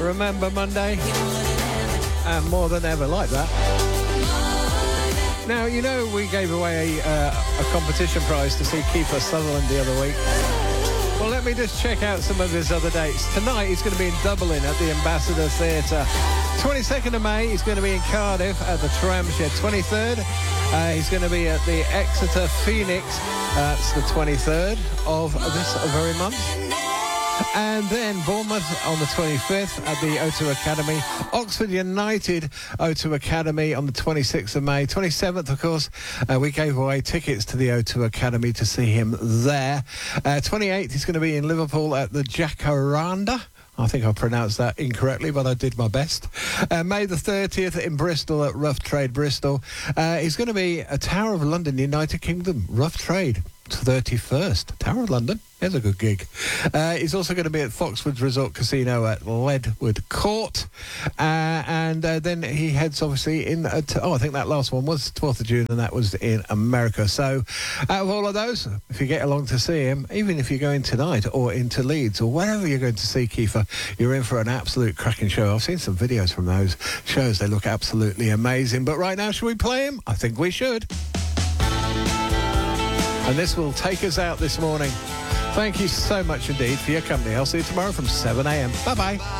Remember Monday? And more than ever, like that. Now, you know, we gave away a competition prize to see Kiefer Sutherland the other week. Well, let me just check out some of his other dates. Tonight, he's going to be in Dublin at the Ambassador Theatre. 22nd of May, he's going to be in Cardiff at the Tramshed. 23rd, he's going to be at the Exeter Phoenix. That's the 23rd of this very month. And then Bournemouth on the 25th at the O2 Academy. Oxford United O2 Academy on the 26th of May. 27th, of course, we gave away tickets to the O2 Academy to see him there. 28th, he's going to be in Liverpool at the Jacaranda. I think I pronounced that incorrectly, but I did my best. May the 30th in Bristol at Rough Trade Bristol. He's going to be at Tower of London, United Kingdom, Rough Trade. 31st. Tower of London. There's a good gig. He's also going to be at Foxwoods Resort Casino at Leadwood Court. And then he heads, obviously, in... I think that last one was 12th of June, and that was in America. So, out of all of those, if you get along to see him, even if you're going tonight or into Leeds or wherever you're going to see Kiefer, you're in for an absolute cracking show. I've seen some videos from those shows. They look absolutely amazing. But right now, should we play him? I think we should. And this will take us out this morning. Thank you so much indeed for your company. I'll see you tomorrow from 7 a.m. Bye-bye.